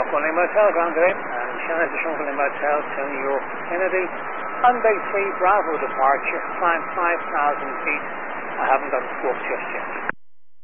Rockland Motel, Grand Graham, and Shannon to Shunkley Motel, Tony York Kennedy. Hyundai 3 Bravo departure, climb 5,000 feet. I haven't got the scope just yet.